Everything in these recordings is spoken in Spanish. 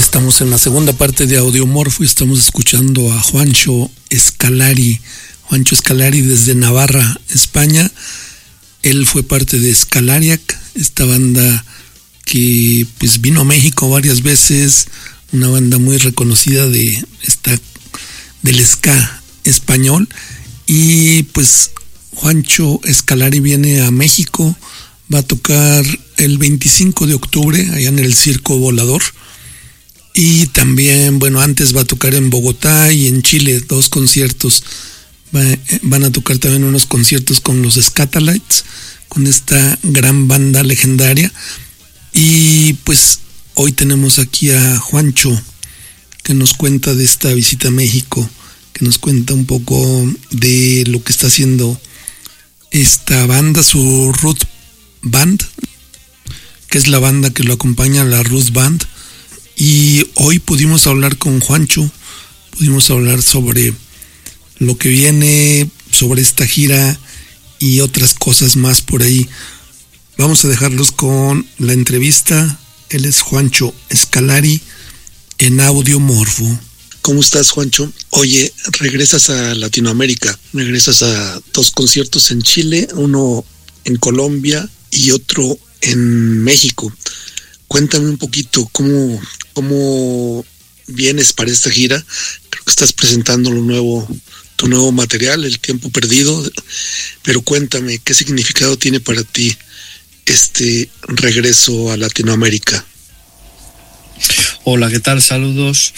Estamos en la segunda parte de Audiomorfo y estamos escuchando a Juancho Escalari. Juancho Escalari desde Navarra, España. Él fue parte de Scalariac, esta banda que pues vino a México varias veces, una banda muy reconocida del ska español. Y pues Juancho Escalari viene a México, va a tocar el 25 de octubre allá en el Circo Volador. Y también, antes va a tocar en Bogotá y en Chile, 2 conciertos. Van a tocar también unos conciertos con los Scatalites, con esta gran banda legendaria. Y pues hoy tenemos aquí a Juancho, que nos cuenta de esta visita a México, que nos cuenta un poco de lo que está haciendo esta banda, su Ruth Band, que es la banda que lo acompaña, la Ruth Band. Y hoy pudimos hablar con Juancho, pudimos hablar sobre lo que viene, sobre esta gira y otras cosas más por ahí. Vamos a dejarlos con la entrevista. Él es Juancho Escalari en Audiomorfo. ¿Cómo estás, Juancho? Oye, regresas a Latinoamérica, regresas a 2 conciertos en Chile, uno en Colombia y otro en México. Cuéntame un poquito cómo vienes para esta gira. Creo que estás presentando tu nuevo material, El Tiempo Perdido, pero cuéntame, ¿qué significado tiene para ti este regreso a Latinoamérica? Hola, ¿qué tal? Saludos.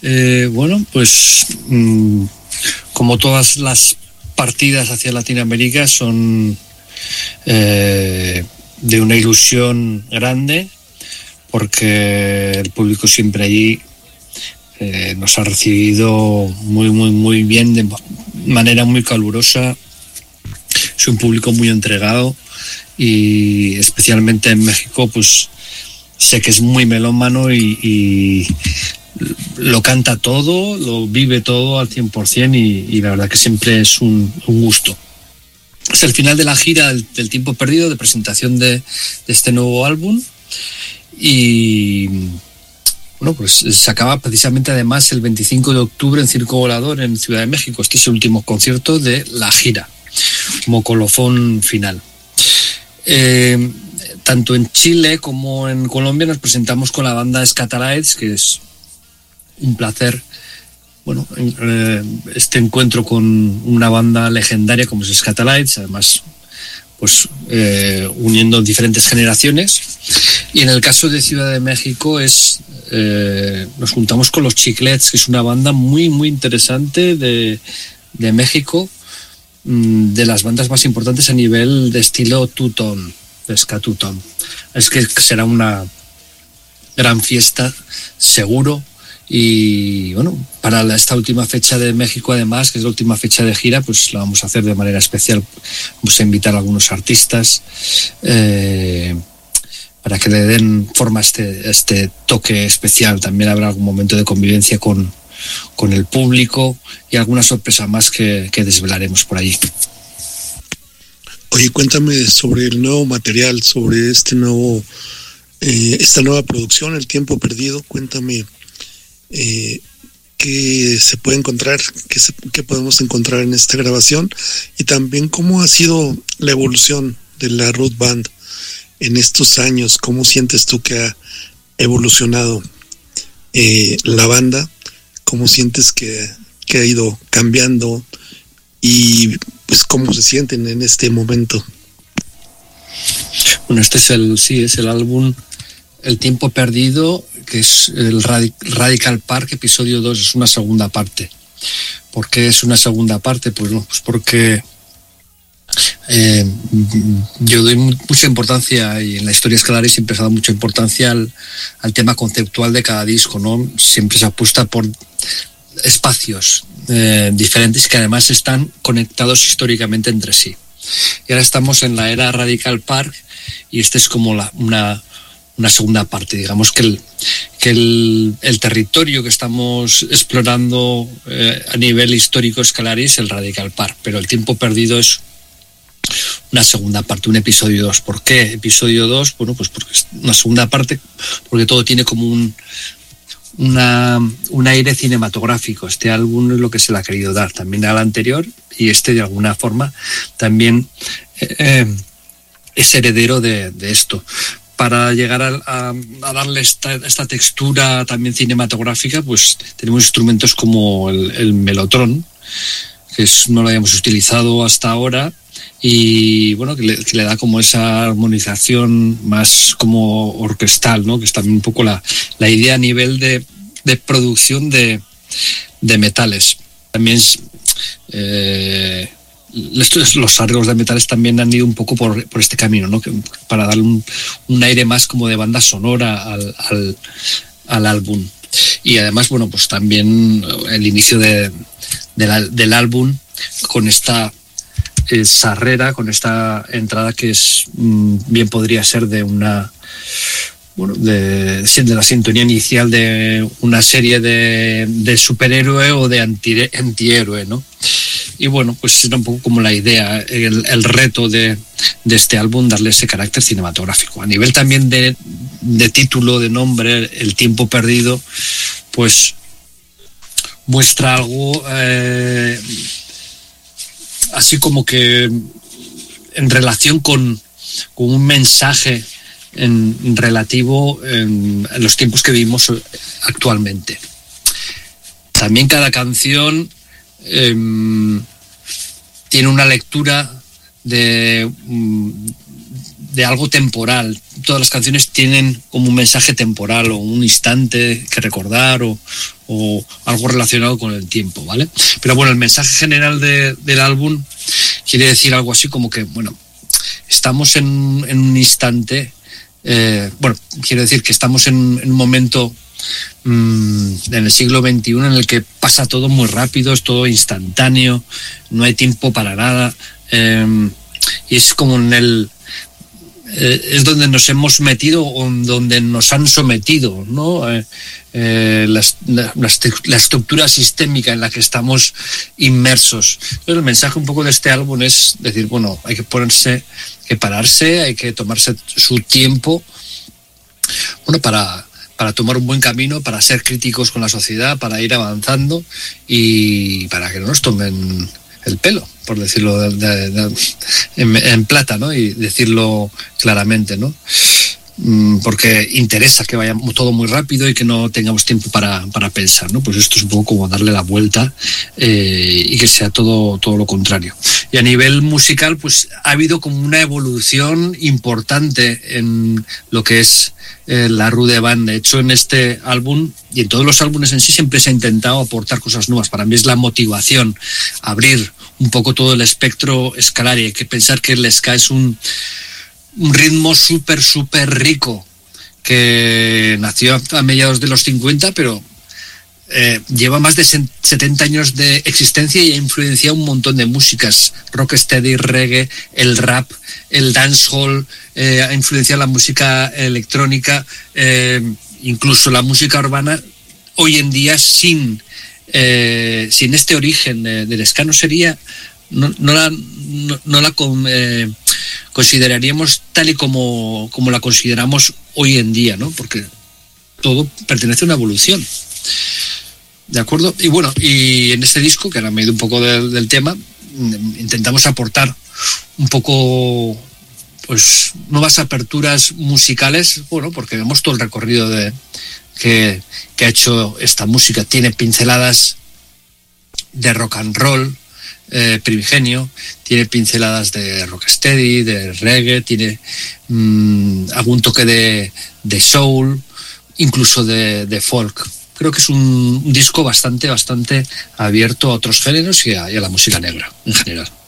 Como todas las partidas hacia Latinoamérica son de una ilusión grande, porque el público siempre allí nos ha recibido muy bien, de manera muy calurosa. Es un público muy entregado y especialmente en México pues sé que es muy melómano y lo canta todo, lo vive todo al 100% y la verdad que siempre es un gusto. Es el final de la gira del Tiempo Perdido, de presentación de este nuevo álbum. Y pues se acaba precisamente además el 25 de octubre en Circo Volador en Ciudad de México. Este es el último concierto de la gira, como colofón final. Tanto en Chile como en Colombia nos presentamos con la banda Scatalites, que es un placer. Este encuentro con una banda legendaria como es Scatalites, además pues uniendo diferentes generaciones. Y en el caso de Ciudad de México nos juntamos con los Chiclets, que es una banda muy interesante de México, de las bandas más importantes a nivel de estilo two-tone, de ska two-tone. Es que será una gran fiesta, seguro. Y para esta última fecha de México, además, que es la última fecha de gira, pues la vamos a hacer de manera especial. Vamos a invitar a algunos artistas para que le den forma a este toque especial. También habrá algún momento de convivencia con el público y alguna sorpresa más que desvelaremos por allí. Oye, cuéntame sobre el nuevo material, sobre esta nueva producción, El Tiempo Perdido. Cuéntame qué se puede encontrar, qué podemos encontrar en esta grabación, y también cómo ha sido la evolución de la Ruth Band en estos años. ¿Cómo sientes tú que ha evolucionado la banda? ¿Cómo sientes que ha ido cambiando? Y pues cómo se sienten en este momento. Este es el álbum El Tiempo Perdido, que es el Radical Park, episodio 2, es una segunda parte. ¿Por qué es una segunda parte? Pues porque yo doy mucha importancia, y en la historia Scalari siempre se ha dado mucha importancia al tema conceptual de cada disco, ¿no? Siempre se apuesta por espacios diferentes que además están conectados históricamente entre sí. Y ahora estamos en la era Radical Park y este es como una segunda parte. Digamos que el territorio que estamos explorando a nivel histórico Scalari es el Radical Park, pero El Tiempo Perdido es una segunda parte, un episodio 2. ¿Por qué episodio 2? Bueno, pues porque es una segunda parte, porque todo tiene como un aire cinematográfico. Este álbum es lo que se le ha querido dar también al anterior, y de alguna forma también es heredero de esto. Para llegar a darle esta textura también cinematográfica, pues tenemos instrumentos como el melotron, que no lo habíamos utilizado hasta ahora, y bueno, que le da como esa armonización más como orquestal, ¿no? Que es también un poco la idea a nivel de producción de metales. También los arreglos de metales también han ido un poco por este camino, ¿no? Para darle un aire más como de banda sonora al álbum. Y además, bueno, pues también el inicio del álbum con esta sarrera, con esta entrada que bien podría ser de una, bueno, de la sintonía inicial de una serie de superhéroe o de antihéroe, ¿no? Y bueno, pues era un poco como la idea, el reto de este álbum, darle ese carácter cinematográfico. A nivel también de título, de nombre, El tiempo perdido, pues muestra algo así como que en relación con un mensaje relativo en los tiempos que vivimos actualmente. También cada canción tiene una lectura de algo temporal. Todas las canciones tienen como un mensaje temporal o un instante que recordar o algo relacionado con el tiempo, ¿vale? Pero bueno, el mensaje general del álbum quiere decir algo así como que, bueno, estamos en un instante, quiero decir que estamos en un momento en el siglo XXI en el que pasa todo muy rápido, es todo instantáneo, no hay tiempo para nada, y es como es donde nos hemos metido o donde nos han sometido, ¿no? La estructura sistémica en la que estamos inmersos. Entonces, el mensaje un poco de este álbum es decir, bueno, hay que pararse, hay que tomarse su tiempo, bueno, para tomar un buen camino, para ser críticos con la sociedad, para ir avanzando y para que no nos tomen el pelo, por decirlo en plata, ¿no? Y decirlo claramente, ¿no? Porque interesa que vaya todo muy rápido y que no tengamos tiempo para pensar, ¿no? Pues esto es un poco como darle la vuelta y que sea todo lo contrario. Y a nivel musical, pues ha habido como una evolución importante en lo que es la Rude Band. De hecho, en este álbum y en todos los álbumes en sí siempre se ha intentado aportar cosas nuevas. Para mí es la motivación, abrir un poco todo el espectro escalar, y hay que pensar que el ska es un ritmo súper rico que nació a mediados de los 50, pero lleva más de 70 años de existencia y ha influenciado un montón de músicas, rocksteady, reggae, el rap, el dancehall, ha influenciado la música electrónica, incluso la música urbana. Hoy en día sin este origen del ska no sería, no la consideraríamos tal y como la consideramos hoy en día, ¿no? Porque todo pertenece a una evolución. ¿De acuerdo? Y bueno, y en este disco, que ahora me he ido un poco del tema, intentamos aportar un poco, pues, nuevas aperturas musicales, bueno, porque vemos todo el recorrido que ha hecho esta música. Tiene pinceladas de rock and roll primigenio, tiene pinceladas de rocksteady, de reggae, tiene algún toque de soul, incluso de folk. Creo que es un disco bastante abierto a otros géneros y a la música negra en general.